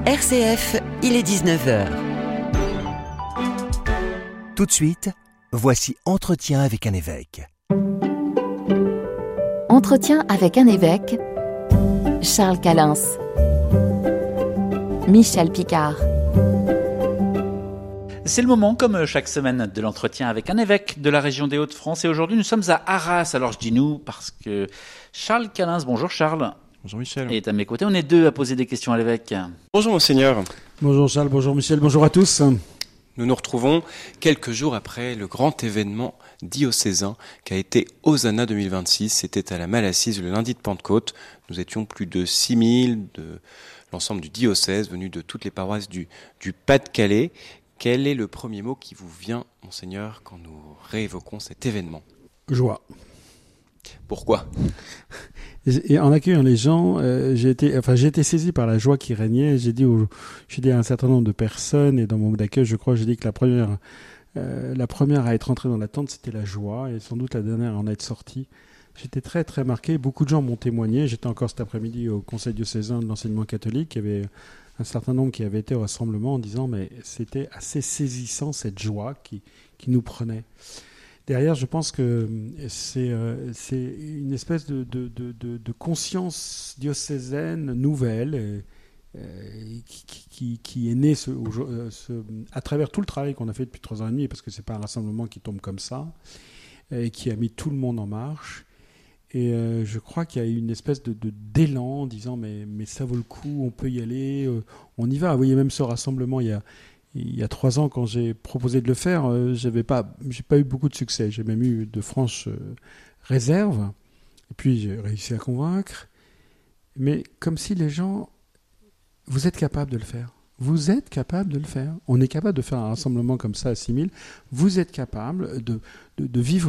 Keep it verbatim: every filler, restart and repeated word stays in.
R C F, il est dix-neuf heures. Tout de suite, voici Entretien avec un évêque. Entretien avec un évêque. Charles Callens. Michel Picard. C'est le moment, comme chaque semaine, de l'entretien avec un évêque de la région des Hauts-de-France. Et aujourd'hui, nous sommes à Arras. Alors, je dis nous parce que Charles Callens, bonjour Charles. Bonjour Michel. Est à mes côtés. On est deux à poser des questions à l'évêque. Bonjour Monseigneur. Bonjour Charles, bonjour Michel, bonjour à tous. Nous nous retrouvons quelques jours après le grand événement diocésain qu'a été Hosanna deux mille vingt-six. C'était à la Malassise le lundi de Pentecôte. Nous étions plus de six mille de l'ensemble du diocèse, venus de toutes les paroisses du, du Pas-de-Calais. Quel est le premier mot qui vous vient, Monseigneur, quand nous réévoquons cet événement ? Joie. Pourquoi ? Et en accueillant les gens, euh, j'ai été, enfin, j'ai été saisi par la joie qui régnait. J'ai dit, au, j'ai dit à un certain nombre de personnes, et dans mon mot d'accueil, je crois, j'ai dit que la première, euh, la première à être entrée dans la tente, c'était la joie, et sans doute la dernière à en être sortie. J'étais très, très marqué. Beaucoup de gens m'ont témoigné. J'étais encore cet après-midi au Conseil diocésain de l'enseignement catholique. Il y avait un certain nombre qui avaient été au rassemblement en disant, mais c'était assez saisissant cette joie qui, qui nous prenait. Derrière, je pense que c'est, euh, c'est une espèce de, de, de, de, de conscience diocésaine nouvelle euh, qui, qui, qui est née ce, ce, à travers tout le travail qu'on a fait depuis trois ans et demi, parce que ce n'est pas un rassemblement qui tombe comme ça, et qui a mis tout le monde en marche. Et euh, je crois qu'il y a eu une espèce de, de, d'élan en disant mais, mais ça vaut le coup, on peut y aller, euh, on y va. Vous voyez, même ce rassemblement, il y a... Il y a trois ans, quand j'ai proposé de le faire, euh, j'avais pas, j'ai pas eu beaucoup de succès. J'ai même eu de franches euh, réserves. Et puis, j'ai réussi à convaincre. Mais comme si les gens... Vous êtes capable de le faire. Vous êtes capable de le faire. On est capable de faire un rassemblement comme ça à six mille. Vous êtes capable de, de, de vivre